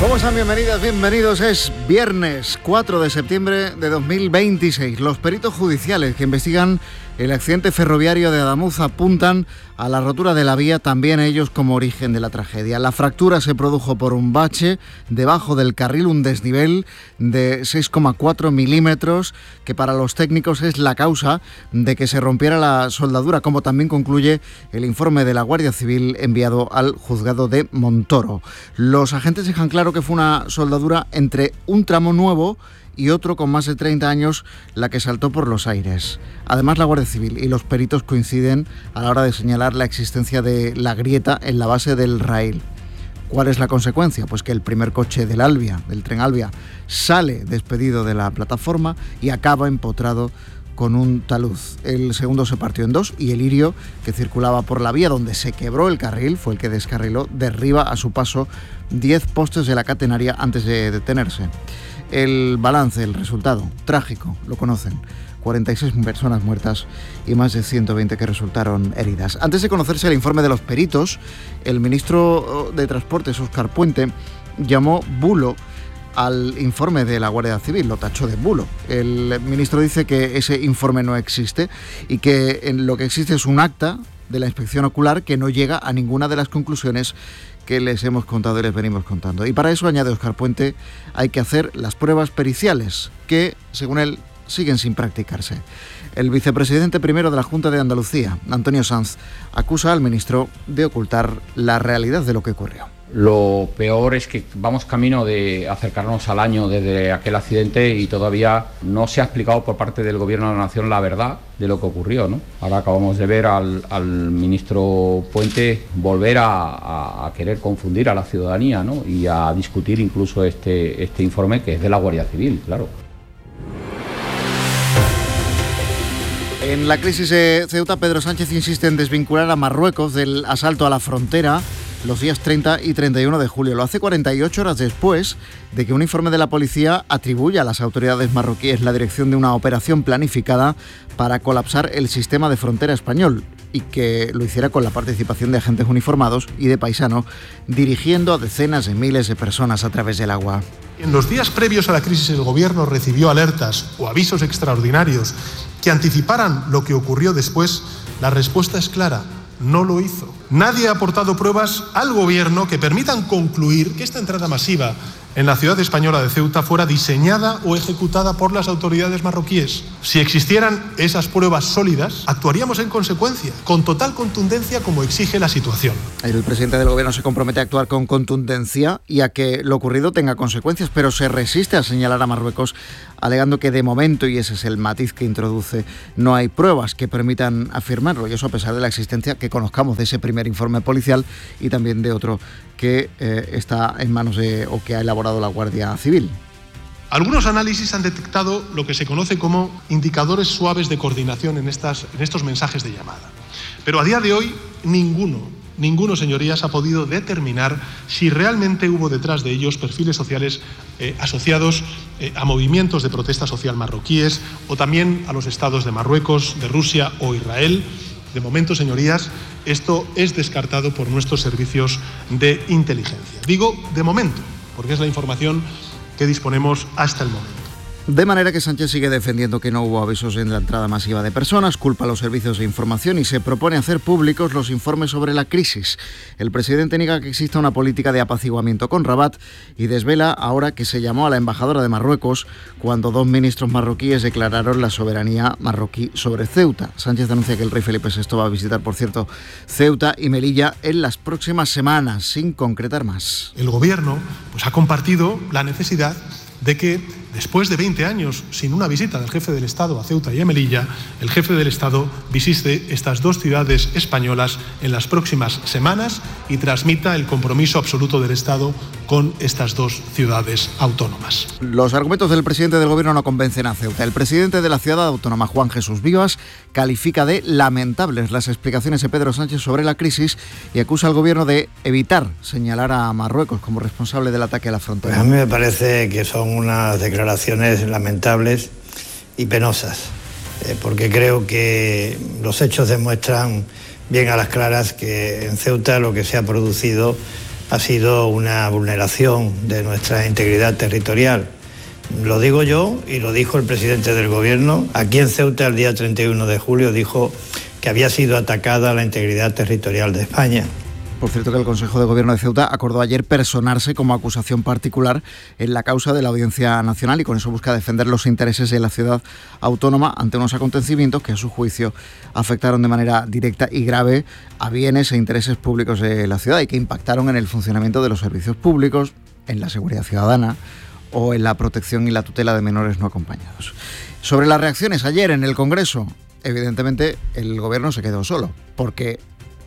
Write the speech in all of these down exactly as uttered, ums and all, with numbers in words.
¿Cómo están? Bienvenidas, bienvenidos. Es viernes cuatro de septiembre de dos mil veintiséis. Los peritos judiciales que investigan el accidente ferroviario de Adamuz apuntan a la rotura de la vía, también ellos como origen de la tragedia. La fractura se produjo por un bache debajo del carril, un desnivel de seis coma cuatro milímetros, que para los técnicos es la causa de que se rompiera la soldadura, como también concluye el informe de la Guardia Civil enviado al juzgado de Montoro. Los agentes dejan claro que fue una soldadura entre un tramo nuevo y otro con más de treinta años, la que saltó por los aires. Además, la Guardia Civil y los peritos coinciden a la hora de señalar la existencia de la grieta en la base del raíl. ¿Cuál es la consecuencia? Pues que el primer coche del Alvia, del tren Alvia, sale despedido de la plataforma y acaba empotrado con un talud. El segundo se partió en dos y el Irio, que circulaba por la vía donde se quebró el carril, fue el que descarriló, derriba a su paso diez postes de la catenaria antes de detenerse. El balance, el resultado, trágico, lo conocen. cuarenta y seis personas muertas y más de ciento veinte que resultaron heridas. Antes de conocerse el informe de los peritos, el ministro de Transportes, Óscar Puente, llamó bulo al informe de la Guardia Civil, lo tachó de bulo. El ministro dice que ese informe no existe y que en lo que existe es un acta de la inspección ocular que no llega a ninguna de las conclusiones que les hemos contado y les venimos contando. Y para eso, añade Óscar Puente, hay que hacer las pruebas periciales, que, según él, siguen sin practicarse. El vicepresidente primero de la Junta de Andalucía, Antonio Sanz, acusa al ministro de ocultar la realidad de lo que ocurrió. Lo peor es que vamos camino de acercarnos al año desde aquel accidente y todavía no se ha explicado por parte del Gobierno de la Nación la verdad de lo que ocurrió, ¿no? Ahora acabamos de ver al, al ministro Puente volver a, a, a querer confundir a la ciudadanía, ¿no? Y a discutir incluso este, este informe que es de la Guardia Civil, claro. En la crisis de Ceuta, Pedro Sánchez insiste en desvincular a Marruecos del asalto a la frontera los días treinta y treinta y uno de julio. Lo hace cuarenta y ocho horas después de que un informe de la policía atribuya a las autoridades marroquíes la dirección de una operación planificada para colapsar el sistema de frontera español y que lo hiciera con la participación de agentes uniformados y de paisanos, dirigiendo a decenas de miles de personas a través del agua. En los días previos a la crisis, el Gobierno recibió alertas o avisos extraordinarios que anticiparan lo que ocurrió después. La respuesta es clara: no lo hizo. Nadie ha aportado pruebas al Gobierno que permitan concluir que esta entrada masiva en la ciudad española de Ceuta fuera diseñada o ejecutada por las autoridades marroquíes. Si existieran esas pruebas sólidas, actuaríamos en consecuencia, con total contundencia como exige la situación. El presidente del Gobierno se compromete a actuar con contundencia y a que lo ocurrido tenga consecuencias, pero se resiste a señalar a Marruecos, alegando que de momento, y ese es el matiz que introduce, no hay pruebas que permitan afirmarlo, y eso a pesar de la existencia que conozcamos de ese primer informe policial y también de otro que eh, está en manos de o que ha elaborado la Guardia Civil. Algunos análisis han detectado lo que se conoce como indicadores suaves de coordinación en, estas, en estos mensajes de llamada. Pero a día de hoy, ninguno, ninguno, señorías, ha podido determinar si realmente hubo detrás de ellos perfiles sociales eh, asociados eh, a movimientos de protesta social marroquíes o también a los estados de Marruecos, de Rusia o Israel. De momento, señorías, esto es descartado por nuestros servicios de inteligencia. Digo de momento, porque es la información que disponemos hasta el momento. De manera que Sánchez sigue defendiendo que no hubo avisos en la entrada masiva de personas, culpa a los servicios de información y se propone hacer públicos los informes sobre la crisis. El presidente niega que exista una política de apaciguamiento con Rabat y desvela ahora que se llamó a la embajadora de Marruecos cuando dos ministros marroquíes declararon la soberanía marroquí sobre Ceuta. Sánchez anuncia que el rey Felipe sexto va a visitar, por cierto, Ceuta y Melilla en las próximas semanas, sin concretar más. El Gobierno pues, ha compartido la necesidad de que, después de veinte años sin una visita del jefe del Estado a Ceuta y a Melilla, el jefe del Estado visite estas dos ciudades españolas en las próximas semanas y transmita el compromiso absoluto del Estado con estas dos ciudades autónomas. Los argumentos del presidente del Gobierno no convencen a Ceuta. El presidente de la ciudad autónoma, Juan Jesús Vivas, califica de lamentables las explicaciones de Pedro Sánchez sobre la crisis y acusa al Gobierno de evitar señalar a Marruecos como responsable del ataque a la frontera. Pues a mí me parece que son unas declaraciones lamentables y penosas, eh, porque creo que los hechos demuestran bien a las claras que en Ceuta lo que se ha producido ha sido una vulneración de nuestra integridad territorial. Lo digo yo y lo dijo el presidente del Gobierno. Aquí en Ceuta, el día treinta y uno de julio, dijo que había sido atacada la integridad territorial de España. Por cierto, que el Consejo de Gobierno de Ceuta acordó ayer personarse como acusación particular en la causa de la Audiencia Nacional y con eso busca defender los intereses de la ciudad autónoma ante unos acontecimientos que a su juicio afectaron de manera directa y grave a bienes e intereses públicos de la ciudad y que impactaron en el funcionamiento de los servicios públicos, en la seguridad ciudadana o en la protección y la tutela de menores no acompañados. Sobre las reacciones ayer en el Congreso, evidentemente el Gobierno se quedó solo, porque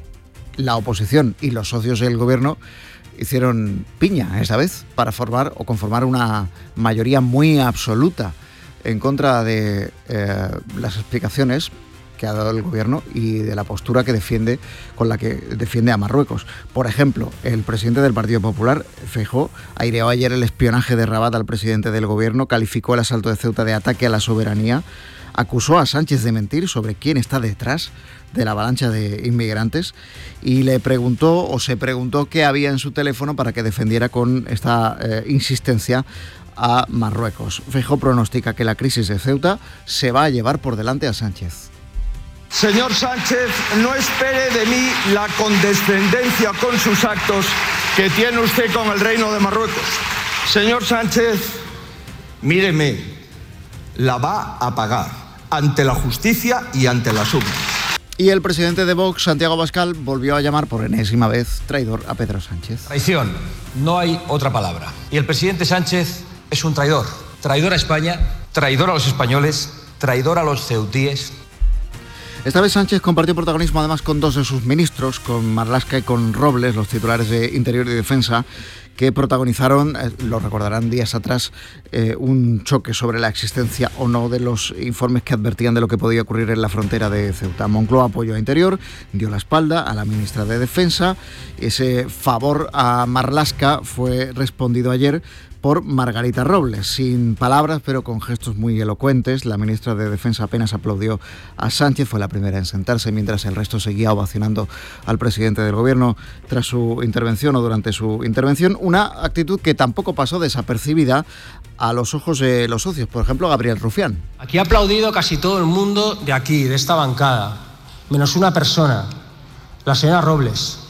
la oposición y los socios del Gobierno hicieron piña esta vez para formar o conformar una mayoría muy absoluta en contra de eh, las explicaciones que ha dado el Gobierno y de la postura que defiende, con la que defiende a Marruecos. Por ejemplo, el presidente del Partido Popular, Feijóo, aireó ayer el espionaje de Rabat al presidente del Gobierno, calificó el asalto de Ceuta de ataque a la soberanía, acusó a Sánchez de mentir sobre quién está detrás de la avalancha de inmigrantes y le preguntó o se preguntó qué había en su teléfono para que defendiera con esta eh, insistencia a Marruecos. Feijóo pronostica que la crisis de Ceuta se va a llevar por delante a Sánchez. Señor Sánchez, no espere de mí la condescendencia con sus actos que tiene usted con el Reino de Marruecos. Señor Sánchez, míreme, la va a pagar ante la justicia y ante las urnas. Y el presidente de Vox, Santiago Abascal, volvió a llamar por enésima vez traidor a Pedro Sánchez. Traición, no hay otra palabra. Y el presidente Sánchez es un traidor. Traidor a España, traidor a los españoles, traidor a los ceutíes. Esta vez Sánchez compartió protagonismo además con dos de sus ministros, con Marlaska y con Robles, los titulares de Interior y Defensa, que protagonizaron, eh, lo recordarán días atrás, eh, un choque sobre la existencia o no de los informes que advertían de lo que podía ocurrir en la frontera de Ceuta. Moncloa apoyó a Interior, dio la espalda a la ministra de Defensa. Ese favor a Marlaska fue respondido ayer por Margarita Robles, sin palabras pero con gestos muy elocuentes. La ministra de Defensa apenas aplaudió a Sánchez, fue la primera en sentarse, mientras el resto seguía ovacionando al presidente del Gobierno tras su intervención o durante su intervención, una actitud que tampoco pasó desapercibida a los ojos de los socios, por ejemplo Gabriel Rufián. Aquí ha aplaudido casi todo el mundo de aquí, de esta bancada, menos una persona, la señora Robles.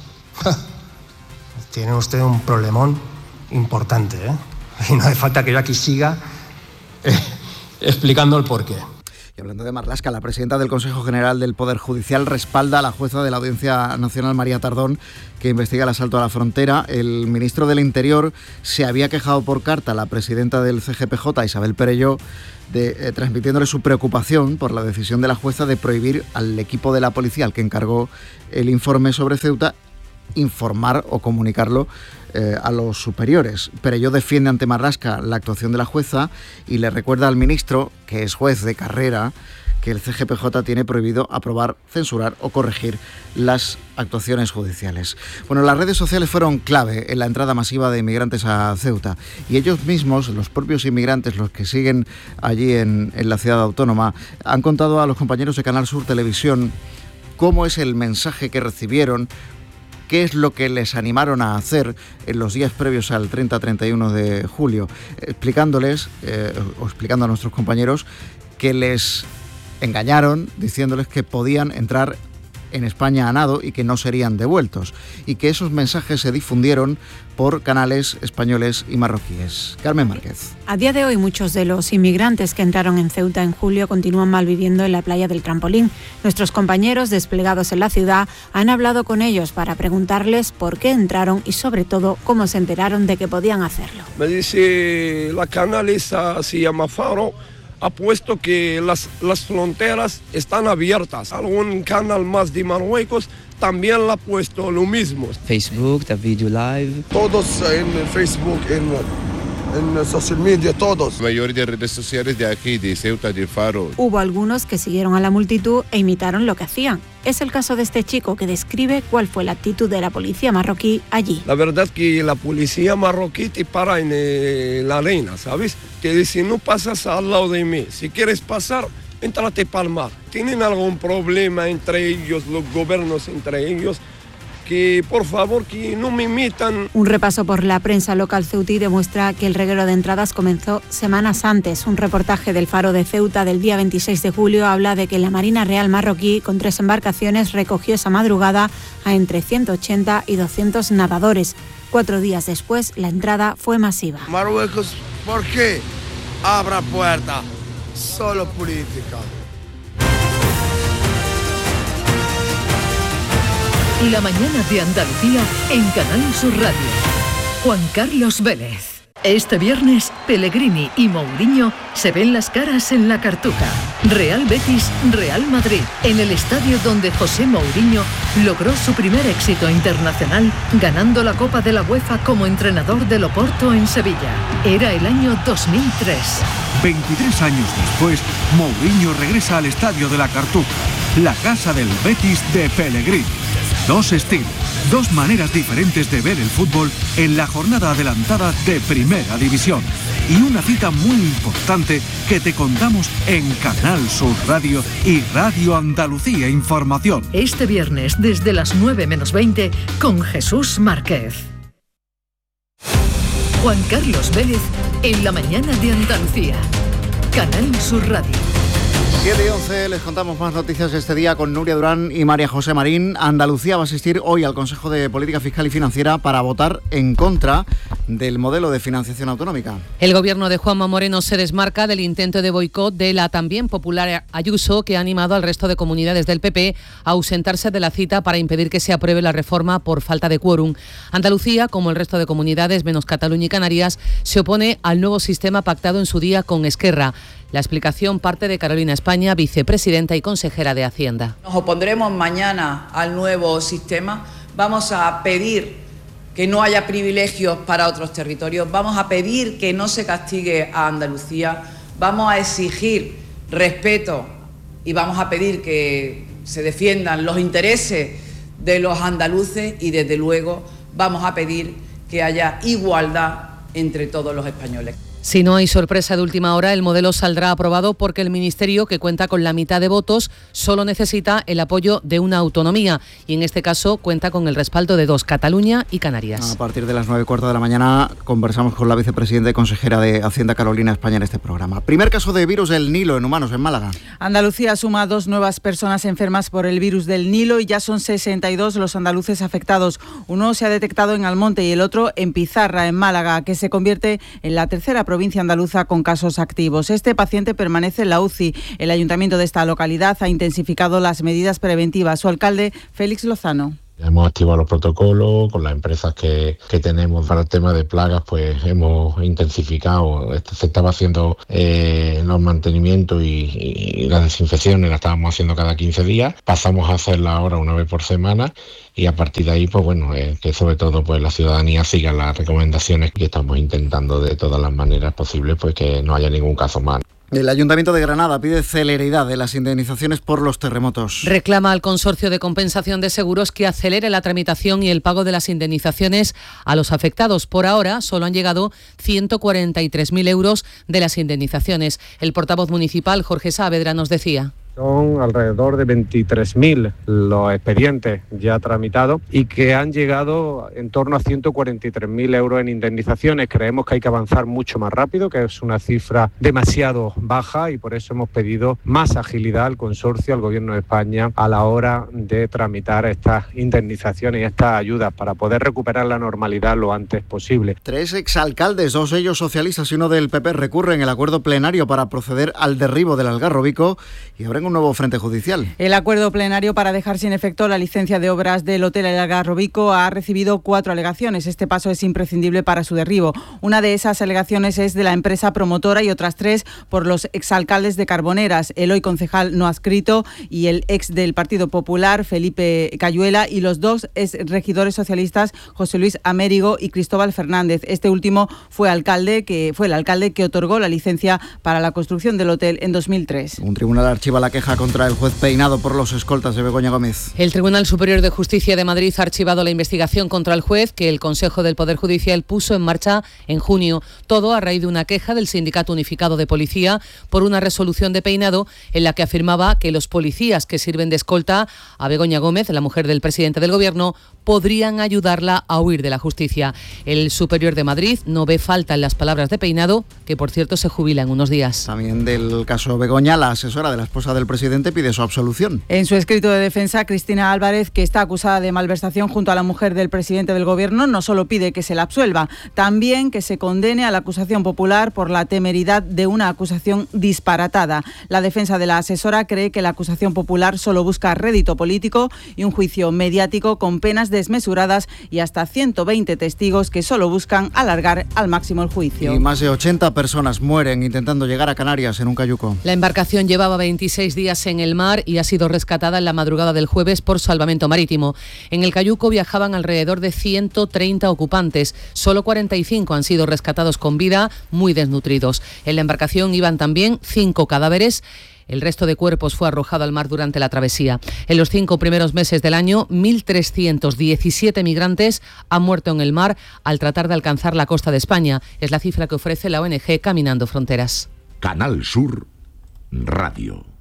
Tiene usted un problemón importante, ¿eh? Y no hace falta que yo aquí siga eh, explicando el porqué. Y hablando de Marlaska, la presidenta del Consejo General del Poder Judicial respalda a la jueza de la Audiencia Nacional, María Tardón, que investiga el asalto a la frontera. El ministro del Interior se había quejado por carta a la presidenta del C G P J, Isabel Perelló, de, eh, transmitiéndole su preocupación por la decisión de la jueza de prohibir al equipo de la policía, al que encargó el informe sobre Ceuta, informar o comunicarlo eh, a los superiores. Perelló defiende ante Marlaska la actuación de la jueza y le recuerda al ministro, que es juez de carrera, que el C G P J tiene prohibido aprobar, censurar o corregir las actuaciones judiciales. Bueno, las redes sociales fueron clave en la entrada masiva de inmigrantes a Ceuta y ellos mismos, los propios inmigrantes, los que siguen allí en, en la ciudad autónoma, han contado a los compañeros de Canal Sur Televisión cómo es el mensaje que recibieron, qué es lo que les animaron a hacer en los días previos al treinta a treinta y uno de julio, explicándoles, eh, o explicando a nuestros compañeros, que les engañaron diciéndoles que podían entrar en España a nado y que no serían devueltos, y que esos mensajes se difundieron por canales españoles y marroquíes. Carmen Márquez. A día de hoy, muchos de los inmigrantes que entraron en Ceuta en julio continúan malviviendo en la playa del Trampolín. Nuestros compañeros desplegados en la ciudad han hablado con ellos para preguntarles por qué entraron y sobre todo cómo se enteraron de que podían hacerlo. Me dice la canal esa se llama Faro, ha puesto que las, las fronteras están abiertas. Algún canal más de Marruecos también lo ha puesto lo mismo. Facebook, the video live. Todos en Facebook, en, en social media, todos. La mayoría de redes sociales de aquí, de Ceuta, de Faro. Hubo algunos que siguieron a la multitud e imitaron lo que hacían. Es el caso de este chico que describe cuál fue la actitud de la policía marroquí allí. La verdad que la policía marroquí te para en eh, la arena, ¿sabes? Te dice, no pasas al lado de mí. Si quieres pasar, éntrate para el mar. Tienen algún problema entre ellos, los gobiernos entre ellos, que por favor que no me metan. Un repaso por la prensa local ceutí demuestra que el reguero de entradas comenzó semanas antes. Un reportaje del Faro de Ceuta del día veintiséis de julio habla de que la Marina Real marroquí, con tres embarcaciones, recogió esa madrugada a entre ciento ochenta y doscientos nadadores. Cuatro días después, la entrada fue masiva. Marruecos, ¿por qué? Abra puerta. Solo política. La mañana de Andalucía en Canal Sur Radio. Juan Carlos Vélez. Este viernes, Pellegrini y Mourinho se ven las caras en la Cartuja. Real Betis, Real Madrid, en el estadio donde José Mourinho logró su primer éxito internacional, ganando la Copa de la UEFA como entrenador del Oporto en Sevilla. Era el año dos mil tres. veintitrés años después, Mourinho regresa al estadio de la Cartuja, la casa del Betis de Pellegrini. Dos estilos, dos maneras diferentes de ver el fútbol en la jornada adelantada de Primera División. Y una cita muy importante que te contamos en Canal Sur Radio y Radio Andalucía Información. Este viernes desde las nueve menos veinte con Jesús Márquez. Juan Carlos Vélez en la mañana de Andalucía. Canal Sur Radio. siete y once, les contamos más noticias este día con Nuria Durán y María José Marín. Andalucía va a asistir hoy al Consejo de Política Fiscal y Financiera para votar en contra del modelo de financiación autonómica. El gobierno de Juanma Moreno se desmarca del intento de boicot de la también popular Ayuso, que ha animado al resto de comunidades del P P a ausentarse de la cita para impedir que se apruebe la reforma por falta de quórum. Andalucía, como el resto de comunidades, menos Cataluña y Canarias, se opone al nuevo sistema pactado en su día con Esquerra. La explicación parte de Carolina España, vicepresidenta y consejera de Hacienda. Nos opondremos mañana al nuevo sistema. Vamos a pedir que no haya privilegios para otros territorios. Vamos a pedir que no se castigue a Andalucía. Vamos a exigir respeto y vamos a pedir que se defiendan los intereses de los andaluces y, desde luego, vamos a pedir que haya igualdad entre todos los españoles. Si no hay sorpresa de última hora, el modelo saldrá aprobado porque el Ministerio, que cuenta con la mitad de votos, solo necesita el apoyo de una autonomía y en este caso cuenta con el respaldo de dos, Cataluña y Canarias. A partir de las nueve y cuarto de la mañana conversamos con la vicepresidenta y consejera de Hacienda, Carolina España, en este programa. Primer caso de virus del Nilo en humanos en Málaga. Andalucía suma dos nuevas personas enfermas por el virus del Nilo y ya son sesenta y dos los andaluces afectados. Uno se ha detectado en Almonte y el otro en Pizarra, en Málaga, que se convierte en la tercera provincia andaluza con casos activos. Este paciente permanece en la U C I. El ayuntamiento de esta localidad ha intensificado las medidas preventivas. Su alcalde, Félix Lozano. Hemos activado los protocolos con las empresas que, que tenemos para el tema de plagas, pues hemos intensificado. Se estaba haciendo eh, los mantenimientos y, y las desinfecciones, las estábamos haciendo cada quince días. Pasamos a hacerla ahora una vez por semana y a partir de ahí, pues bueno, eh, que sobre todo pues la ciudadanía siga las recomendaciones que estamos intentando de todas las maneras posibles, pues que no haya ningún caso más. El Ayuntamiento de Granada pide celeridad de las indemnizaciones por los terremotos. Reclama al Consorcio de Compensación de Seguros que acelere la tramitación y el pago de las indemnizaciones a los afectados. Por ahora solo han llegado ciento cuarenta y tres mil euros de las indemnizaciones. El portavoz municipal, Jorge Saavedra, nos decía. Son alrededor de veintitrés mil los expedientes ya tramitados y que han llegado en torno a ciento cuarenta y tres mil euros en indemnizaciones. Creemos que hay que avanzar mucho más rápido, que es una cifra demasiado baja y por eso hemos pedido más agilidad al consorcio, al Gobierno de España, a la hora de tramitar estas indemnizaciones y estas ayudas para poder recuperar la normalidad lo antes posible. Tres exalcaldes, dos de ellos socialistas y uno del P P, recurren el acuerdo plenario para proceder al derribo del Algarrobico y abren un nuevo frente judicial. El acuerdo plenario para dejar sin efecto la licencia de obras del Hotel El Algarrobico ha recibido cuatro alegaciones. Este paso es imprescindible para su derribo. Una de esas alegaciones es de la empresa promotora y otras tres por los exalcaldes de Carboneras, el hoy concejal no adscrito y el ex del Partido Popular, Felipe Cayuela, y los dos ex regidores socialistas, José Luis Amérigo y Cristóbal Fernández. Este último fue alcalde que fue el alcalde que otorgó la licencia para la construcción del hotel en dos mil tres. Un tribunal archiva la queja contra el juez Peinado por los escoltas de Begoña Gómez. El Tribunal Superior de Justicia de Madrid ha archivado la investigación contra el juez que el Consejo del Poder Judicial puso en marcha en junio. Todo a raíz de una queja del Sindicato Unificado de Policía por una resolución de Peinado en la que afirmaba que los policías que sirven de escolta a Begoña Gómez, la mujer del presidente del Gobierno, podrían ayudarla a huir de la justicia. El Superior de Madrid no ve falta en las palabras de Peinado, que por cierto se jubila en unos días. También del caso Begoña, la asesora de la esposa del presidente pide su absolución. En su escrito de defensa, Cristina Álvarez, que está acusada de malversación junto a la mujer del presidente del Gobierno, no solo pide que se la absuelva, también que se condene a la acusación popular por la temeridad de una acusación disparatada. La defensa de la asesora cree que la acusación popular solo busca rédito político y un juicio mediático con penas desmesuradas y hasta ciento veinte testigos que solo buscan alargar al máximo el juicio. Y más de ochenta personas mueren intentando llegar a Canarias en un cayuco. La embarcación llevaba veintiséis días en el mar y ha sido rescatada en la madrugada del jueves por salvamento marítimo. En el cayuco viajaban alrededor de ciento treinta ocupantes. Solo cuarenta y cinco han sido rescatados con vida, muy desnutridos. En la embarcación iban también cinco cadáveres. El resto de cuerpos fue arrojado al mar durante la travesía. En los cinco primeros meses del año, mil trescientos diecisiete migrantes han muerto en el mar al tratar de alcanzar la costa de España. Es la cifra que ofrece la O N G Caminando Fronteras. Canal Sur Radio.